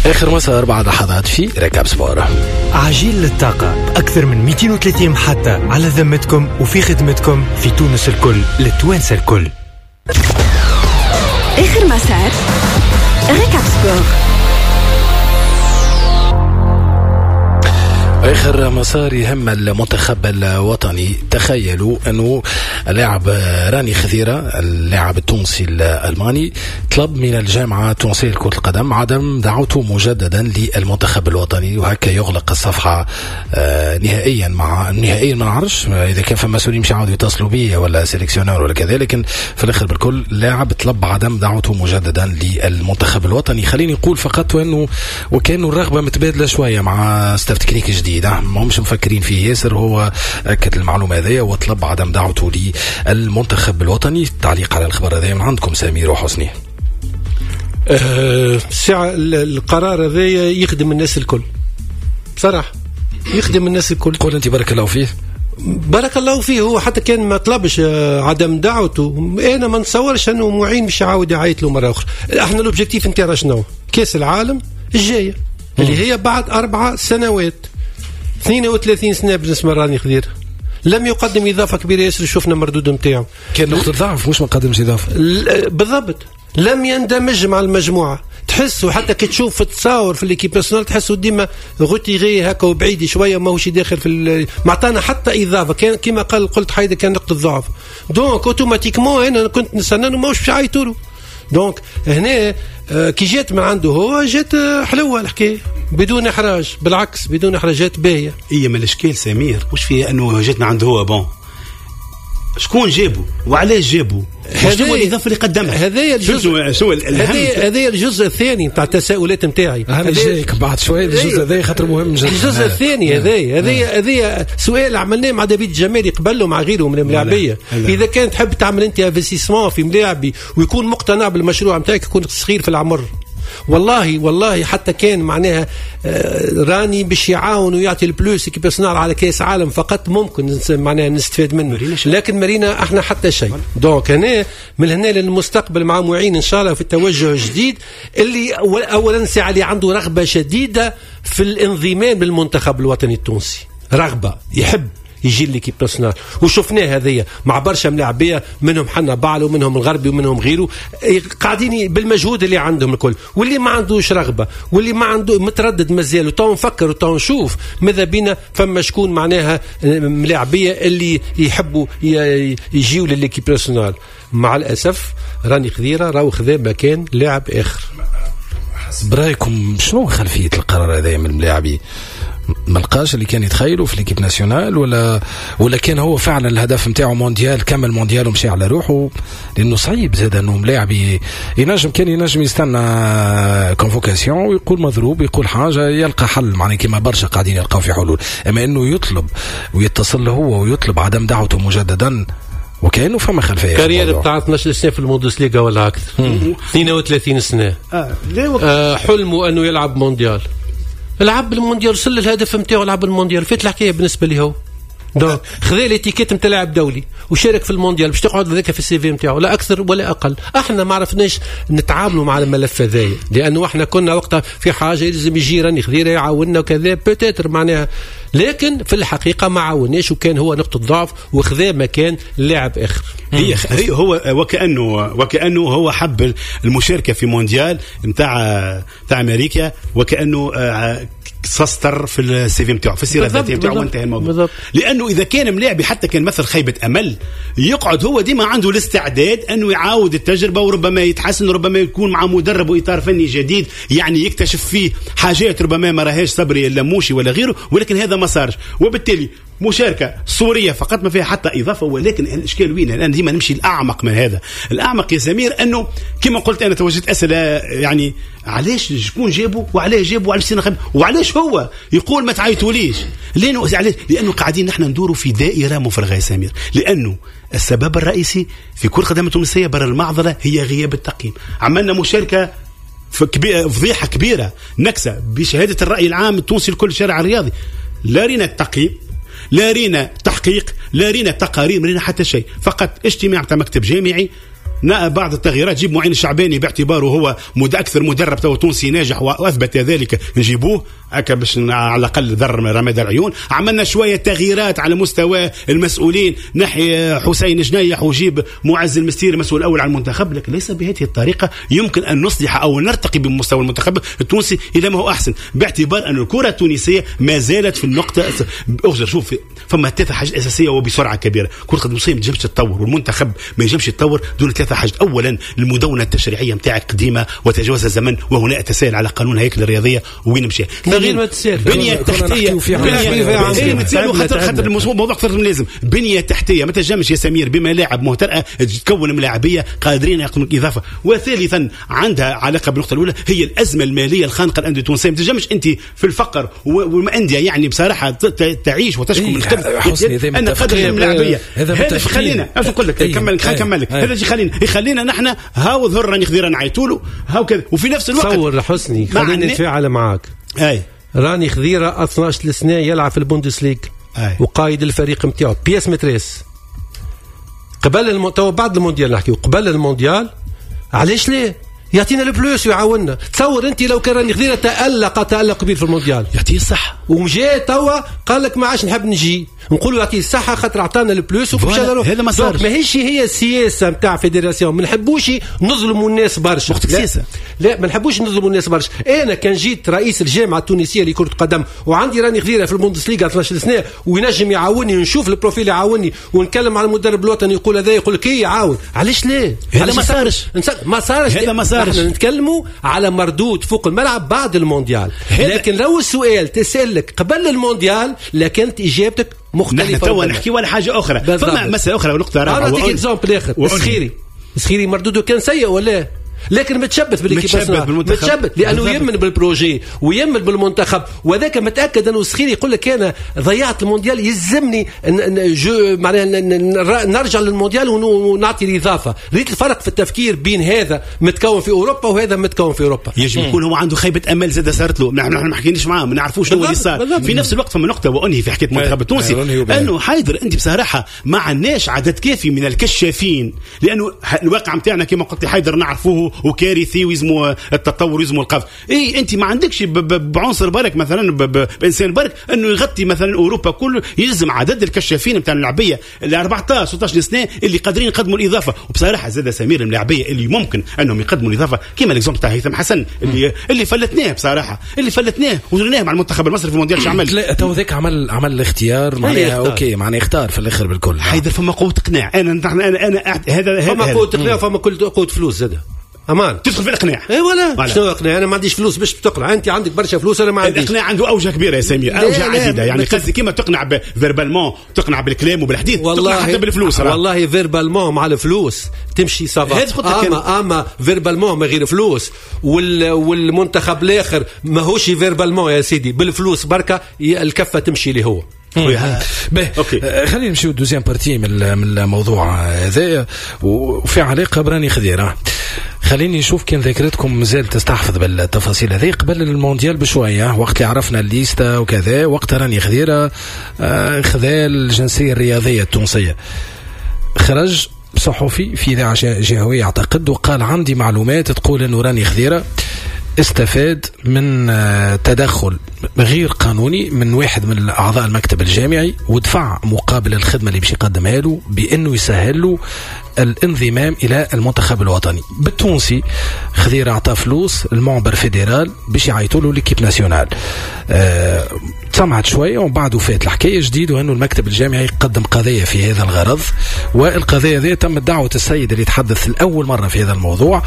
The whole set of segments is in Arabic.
آخر مسار بعد لحظات في ركاب سبور. عجيل للطاقة، أكثر من 230 محطة على ذمتكم وفي خدمتكم في تونس الكل للتوانسة الكل. آخر مسار ركاب سبور. آخر مسار يهم المنتخب الوطني. تخيلوا أنه اللاعب راني خذيرة اللاعب التونسي الألماني طلب من الجامعة التونسية لكرة القدم عدم دعوته مجددا للمنتخب الوطني، وهكا يغلق الصفحة نهائيا. نهائيا ما نعرفش إذا كان في مسؤولين مش عاودوا يتصلوا بي ولا سيليكسيونر ولا كذا، لكن في الآخر بالكل لاعب طلب عدم دعوته مجددا للمنتخب الوطني. خليني نقول فقط أنه وكانوا الرغبة متبادلة شوية مع ستاف تكنيك جديد، ما همش مفكرين فيه ياسر. هو أكد المعلومة هذه وطلب عدم دعوته للمنتخب الوطني. تعليق على الخبر هذا من عندكم سمير وحسني. الساعة القرار هذا يخدم الناس الكل بصراحة، يخدم الناس الكل. قول أنت بارك الله فيه. بارك الله فيه. هو حتى كان ما طلبش عدم دعوته، أنا ما نتصورش أنه معين مش يعاود يعيط له مرة أخرى. احنا الأوبجيكتيف نتاعنا شنو؟ كأس العالم الجاية اللي هي بعد 4 سنوات، 32 سنة بالنسبة لراني خذير. لم يقدم إضافة كبيرة ياسر، شفنا مردود متاعه كان نقطة ضعف، مش ما قدمش إضافة بالضبط. لم يندمج مع المجموعة، تحسوا حتى كي تشوف في التصاور في الكيب بيرسونال تحسوا ديما غوتيغي هكا وبعيد شوية، ما هوش داخل في معطانا حتى إضافة. كان كما قلت حيدة كان نقطة ضعف، دونك اوتوماتيكمون أنا كنت نستنى ما هوش يعيطوا. دونك هنا كي جات من عنده هو جات حلوة الحكاية بدون إحراج، بالعكس بدون إحراجات باهية. إيه من الإشكال سمير مش فيه أنه جات من عنده هو بون، شكون جابه وعلاش جابه، شنو الإضافة اللي قدمها. هذا الجزء الثاني نتاع التساؤلات نتاعي. أنا جايك بعد شوية الجزء هذا خاطر مهم جدا. الجزء الثاني هذا سؤال عملناه مع دافيد الجمالي قبله مع غيره من الملاعبية. إذا كانت تحب تعمل أنت انفستيسمون في ملاعبي ويكون مقتنع بالمشروع نتاعك، يكون صغير في العمر. والله حتى كان معناها راني باش يعاون ويعطي البلوس كي بيصنع على كاس عالم فقط ممكن معناها نستفاد منه، لكن مارينا احنا حتى شيء. دونك هنا من هنا للمستقبل مع معين ان شاء الله في التوجه الجديد اللي اولا ساعة اللي عنده رغبة شديدة في الانضمام للمنتخب الوطني التونسي، رغبة يحب يجي ليكيب ناسيونال. وشفناه هذيا مع برشا ملاعبيه منهم حنا بعل ومنهم الغربي ومنهم غيره قاعدين بالمجهود اللي عندهم الكل، واللي ما عندوش رغبه واللي ما عنده متردد مازال وتو نفكر وتو نشوف ماذا بينا فما شكون معناها ملاعبيه اللي يحبوا يجيوا لليكيب ناسيونال. مع الاسف راني خذيره راهو خذا مكان لاعب اخر. برايكم شنو خلفيه القرار هذا من الملاعبي؟ ملقاش اللي كان يتخيلوا في ليكيب ناسيونال ولا كان هو فعلا الهدف نتاعو مونديال كمل مونديال ومشي على روحه؟ لانه صعيب زاد انه ملاعب ينجم يستنى كونفوكاسيون ويقول مضروب يقول حاجه يلقى حل، معناه كما برشا قاعدين يلقاو في حلول. اما انه يطلب ويتصل له هو ويطلب عدم دعوته مجددا وكأنه فما خلفية. كارير بتاع 12 سنة في الموندسليغا ولا أكثر 32 سنة. حلمه أنه يلعب مونديال، لعب المونديال وصل الهدف نتاعو لعب المونديال، فات الحكاية بالنسبة لي هو دونك خذا الاتيكيت نتاع لاعب دولي وشارك في المونديال باش تقعد ذاك في السي في نتاعو لا اكثر ولا اقل. احنا ما عرفناش نتعاملوا مع الملف هذايا لانه احنا كنا وقتها في حاجه لازم يجي راني خذيره يعاوننا وكذا بوتيتر معناها، لكن في الحقيقه ما عاوناش وكان هو نقطه ضعف وخذا مكان لاعب اخر. هي هو وكانه هو حب المشاركه في مونديال نتاع امريكا وكانه سستر في السي في نتاعو في السيره الذاتيه نتاعو وانتهى الموضوع. لانه اذا كان ملاعبي حتى كان مثل خيبه امل يقعد هو ديما عنده الاستعداد انه يعاود التجربه وربما يتحسن وربما يكون مع مدرب واطار فني جديد يعني يكتشف فيه حاجات ربما ما راهاش صبري ولا موشي ولا غيره، ولكن هذا ما صارش وبالتالي مشاركه صوريه فقط ما فيها حتى اضافه. ولكن الاشكال وين الان ديما نمشي الاعمق من هذا. الاعمق يا سمير انه كما قلت انا توجهت اسئله يعني علاش شكون جابوا وعلاش جابوا وعلاش هو يقول ما تعيطوليش لانه قاعدين نحن ندوروا في دائره مفرغه يا سمير. لانه السبب الرئيسي في كرة القدم التونسيه برا المعضله هي غياب التقييم. عملنا مشاركه فضيحه كبيره نكسه بشهاده الراي العام التونسي لكل الشارع الرياضي. لا رينا التقييم لا رينا تحقيق لا رينا تقارير لا رينا حتى شيء، فقط اجتماع تاع مكتب جامعي بعض التغييرات، جيب معين الشعباني باعتباره هو اكثر مدرب تو تونسي ناجح واثبت ذلك، نجيبوه هكا باش على الاقل ذر رماد العيون. عملنا شويه تغييرات على مستوى المسؤولين، نحي حسين جنيح وجيب معز المستيري مسؤول اول على المنتخب، لكن ليس بهذه الطريقه يمكن ان نصلح او نرتقي بمستوى المنتخب التونسي الى ما هو احسن، باعتبار ان الكره التونسيه ما زالت في النقطه. شوف فما 3 حاجات اساسيه وبسرعه كبيره. كره القدم ما ينجمش تتطور والمنتخب ما ينجمش يتطور دون 3 حاجات. اولا المدونه التشريعيه نتاعك قديمه وتجاوز الزمن، وهنا اتساءل على قانون هيكل الرياضيه وين مشى. غير ما تسال بنيه تحتيه خاطر الموضوع اكثر من لازم. بنيه تحتيه ما تنجمش يا سمير بملاعب مهترئه تكون ملاعبيه قادرين يقدموا اضافه. وثالثا عندها علاقه بالنقطه الاولى، هي الازمه الماليه الخانقه الانديه التونسيه. ما تنجمش انت في الفقر والانديه يعني بصراحه تعيش وتشكو من أن قدر الملاعبية. هذا خلينا أقول لك كمل لك هذا يخلينا نحن هاو ظهر راني خذيرا نعيتولو هاو كذا. وفي نفس الوقت تصور حسني خليني نتفاعل معك. راني خذيرا 12 سنة يلعب في البوندسليغ وقايد الفريق نتاعو بياس متريس قبل بعد المونديال نحكي قبل المونديال. علاش ليه يعطينا البلوس ويعاوننا؟ تصور انت لو كان راني خذيرا تألق كبير في المونديال يعطيه الصحة ومجا توا قال لك ما عادش نحب نجي نقولوا يعطيه الصحة خاطر عطانا البلوس ومشى نروح. هذا ما صارش. ماهيش هي السياسة نتاع فيدراسيون. ما نحبوش نظلموا الناس برشا. لا ما نحبوش نظلموا الناس برشا. انا كان جيت رئيس الجامعة التونسية لكرة قدم وعندي راني خذيرا في البوندسليغا 12 سنة وينجم يعاوني ونشوف البروفيل يعاوني ونتكلم على المدرب الوطني يقول هذا يقول لك يعاون. علاش ليه؟ هذا ما صارش. احنا نتكلموا على مردود فوق الملعب بعد المونديال. لكن لو السؤال تسألك قبل المونديال لكانت إجابتك مختلفة. نحن توا نحكي ولا حاجة أخرى. فما مسألة أخرى ونقطة رابعة. أنا أعطيك إكزامبل آخر. السخيري مردوده كان سيء ولا لكن متشبث متشبث لأنه يمن بالبروجي ويمن بالمنتخب وذاك متأكد أنه السخيري يقول لك أنا ضيعت المونديال يلزمني نرجع للمونديال ونعطي الإضافة. ريت الفرق في التفكير بين هذا متكون في أوروبا وهذا متكون في أوروبا. يجب يكون هو عنده خيبة أمل زاد صارت له. نحن ما حكيناش معاه ما نعرفوش شنو اللي صار. في نفس الوقت فما نقطة وأنهي في حكاية المنتخب التونسي أنه حيدر أنت بصراحة ما عندناش عدد كافي من الكشافين لأنه الواقع متاعنا كما قلت حيدر نعرفوه وكارثي ويزمو التطور ويزمو القفز. انت ما عندكش بعنصر برك مثلا بانسان برك انه يغطي مثلا اوروبا كله. يلزم عدد الكشافين نتاع اللعبيه اللي 14 16 سنه اللي قادرين يقدموا الاضافه. وبصراحه زاد سمير اللعبيه اللي ممكن انهم يقدموا الاضافه كما الاكزومبل تاع هيثم حسن اللي فلتناه بصراحه وجرناه مع المنتخب المصري في المونديال. شو عمل؟ لا تو ذاك عمل الاختيار معناها اوكي معناها اختار في الاخر بالكل. حيدر فما قوه اقناع. انا هذا فما قوه اقناع فما قوه فلوس زاد امان تدخل في الاقناع. اي ولا شنو اقناع؟ انا ما عنديش فلوس باش تقنع. انت عندك برشا فلوس انا ما عنديش. الاقناع عنده اوجه كبيره يا سمير اوجه عديده يعني قصدي كيما تقنع فيربالمون تقنع بالكلام وبالحديث تقنع حتى بالفلوس. والله فيربالمون مع الفلوس تمشي صافا اما فيربالمون ما غير فلوس والمنتخب الاخر ماهوش فيربالمون يا سيدي بالفلوس بركه الكفه تمشي لي هو. خلينا نمشيو دوزيام بارتي من الموضوع هذا وفي علاقه براني خذيره. خليني نشوف كان ذاكرتكم مازال تستحفظ بالتفاصيل هذه. قبل المونديال بشويه وقت اللي عرفنا الليسته وكذا وقت راني خذيره خذا الجنسيه الرياضيه التونسيه خرج صحفي في إذاعة جهوية أعتقد وقال عندي معلومات تقول أنه راني خذيرة استفاد من تدخل غير قانوني من واحد من أعضاء المكتب الجامعي ودفع مقابل الخدمة اللي باش يقدمها له بأنه يسهل له الانضمام إلى المنتخب الوطني. بالتونسي خذير أعطى فلوس المعبر فيدرال باش يعيطوا له ليكيب ناسيونال. سمعت شوية وبعده فات الحكاية جديد وأنه المكتب الجامعي قدم قضية في هذا الغرض والقضية ذي تم دعوة السيد اللي يتحدث لأول مرة في هذا الموضوع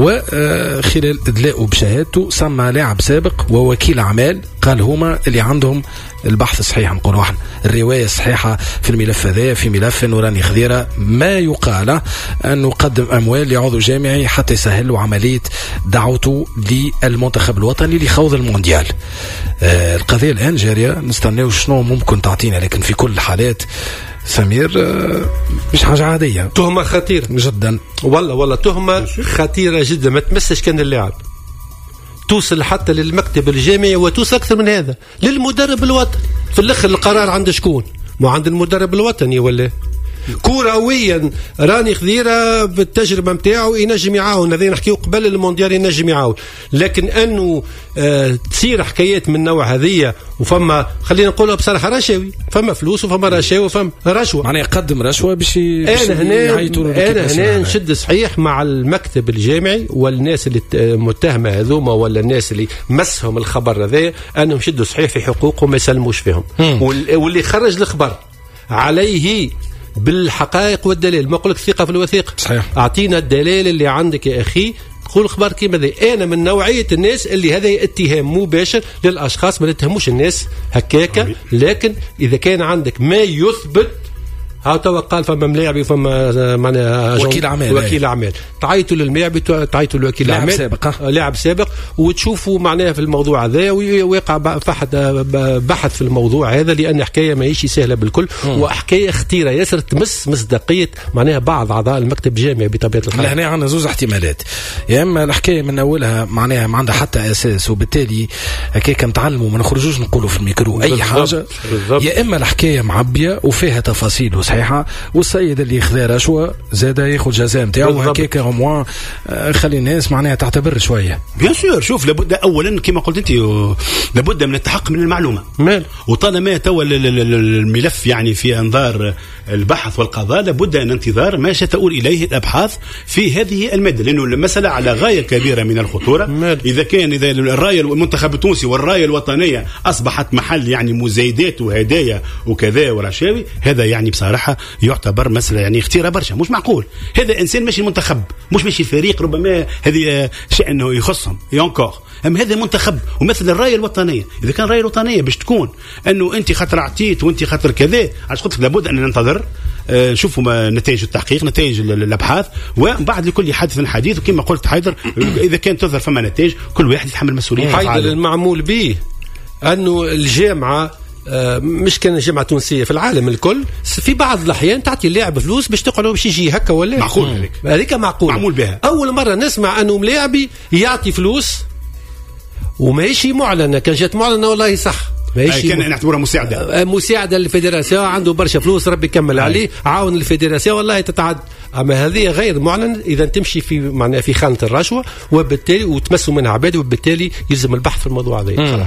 وخلال إدلاءه بشهادته سمى لاعب سابق ووكيل أعمال قال هما اللي عندهم البحث الصحيح نقولوا احنا الرواية الصحيحة في الملف هذا في ملف نوراني خذيرة ما يقال أنه قدم أموال لعضو جامعي حتى يسهل له عملية دعوته للمنتخب الوطني لخوض المونديال. القضية الآن جارية نستناو شنو ممكن تعطينا لكن في كل الحالات سمير مش حاجة عادية. تهمة خطيرة جدا والله تهمة خطيرة جدا ما تمسش كان اللاعب توصل حتى للمكتب الجامعي وتوصل أكثر من هذا للمدرب الوطني. في الآخر القرار عند شكون؟ مو عند المدرب الوطني ولا كرويا راني خذيره بالتجربه نتاعو ينجم يعاون. هذا نحكيو قبل المونديال ينجم يعاون، لكن انه تصير حكايات من النوع هذية وفما خلينا نقولها بصراحه رشاوي، فما فلوس وفما رشاوي وفما رشوه، معناها يقدم رشوه باش انا هنا نشد صحيح مع المكتب الجامعي والناس اللي متهمه هذوما ولا الناس اللي مسهم الخبر هذا انهم شدوا صحيح في حقوقهم ما يسلموش فيهم. واللي خرج الخبر عليه بالحقائق والدليل، ما اقول لك ثقه في الوثيقه، صحيح اعطينا الدليل اللي عندك يا اخي تقول اخبار كيما ذي. انا من نوعيه الناس اللي هذا اتهام مباشر للاشخاص، ما نتهموش الناس هكاكا، لكن اذا كان عندك ما يثبت هاو قال فما ملاعبي وفما معناها وكيل اعمال تعيطوا للملاعبي تعيطوا لوكيل اعمال لاعب سابق وتشوفوا معناها في الموضوع هذا ويقع بحث في الموضوع هذا، لان حكايه ماهيش سهله بالكل وحكايه خطيره ياسر تمس مصداقيه معناها بعض اعضاء المكتب الجامعي بطبيعه الحال. هنا عندنا زوج احتمالات، يا اما الحكايه من اولها معناها ما عندها حتى اساس وبالتالي هكاك نتعلموا ما نخرجوش نقولوا في الميكرو اي حاجه، يا اما الحكايه معبيه وفيها تفاصيل صحيحه والسيد اللي خذا رشوه زاد ياخذ جزاء نتاعو هكاك موان. خلي الناس معناها تعتبر شويه. بيان سور شوف لابد اولا كما قلت انت لابد من التحقق من المعلومه وطالما توا الملف يعني في انظار البحث والقضاء لابد ان انتظار ما ستؤول اليه الابحاث في هذه الماده، لانه المساله على غايه كبيره من الخطوره. اذا الرايه المنتخب التونسي والرايه الوطنيه اصبحت محل يعني مزايدات وهدايا وكذا ورشاوي، هذا يعني بصراحه يعتبر مسألة يعني اختيار برشا، مش معقول. هذا إنسان ماشي المنتخب مش ماشي الفريق، ربما هذه شيء أنه يخصهم ينكر، أما هذا منتخب ومثل الراية الوطنية. إذا كان راية الوطنية باش تكون أنه أنت خاطر عطيت وأنت خاطر كذا، عشان قلت لابد أن ننتظر نشوفوا نتائج التحقيق نتائج الأبحاث وبعد لكل حادث حديث. وكما قلت حيدر إذا كان تظهر فما نتائج كل واحد يتحمل مسؤولية. حيدر المعمول به أنه الجامعة مش كان جامعة تونسية في العالم الكل في بعض الأحيان تعطي اللاعب فلوس باش تقعدوا باش يجي هكا ولا معقول هذيك معقول معمول بها. أول مرة نسمع أنه ملاعبي يعطي فلوس وماهيش معلنة، كان جات معلنة والله صح كان نعتبرها مساعدة للفيدراسيون، عنده برشا فلوس ربي يكمل عليه، عاون الفيدراسيون والله تتعد. أما هذه غير معلن إذا تمشي في معناها في خانة الرشوة وبالتالي وتمسوا منها عباد وبالتالي يلزم البحث في الموضوع هذا.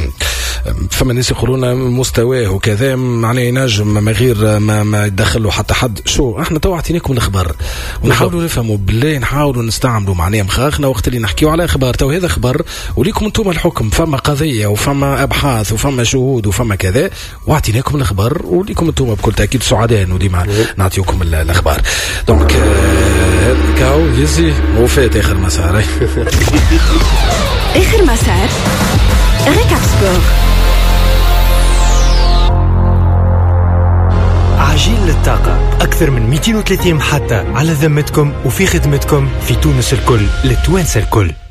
فما ناس يقولون مستواه وكذا معناه ينجم ما غير ما يدخلوا حتى حد. شو احنا تو اعطيناكم الخبر ونحاولوا نفهموا بالله، نحاولوا نستعملوا معناه مخاخنا وقت اللي نحكيوا على اخبار. تو هذا خبر وليكم انتم الحكم، فما قضيه وفما ابحاث وفما شهود وفما كذا، واعطيناكم الخبر وليكم انتم بكل تاكيد سعداء انه ديما نعطيكم الاخبار. دونك كاو يزي وفات اخر مسار اخر مسار ريكاب سبور. عجين للطاقة أكثر من 230 محطة على ذمتكم وفي خدمتكم في تونس الكل للتوانسة الكل.